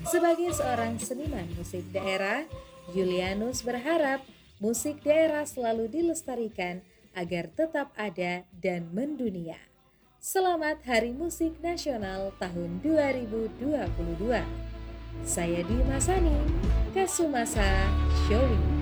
Sebagai seorang seniman musik daerah, Julianus berharap musik daerah selalu dilestarikan agar tetap ada dan mendunia. Selamat Hari Musik Nasional tahun 2022. Saya Dimas Sani, Kasumasa Showing.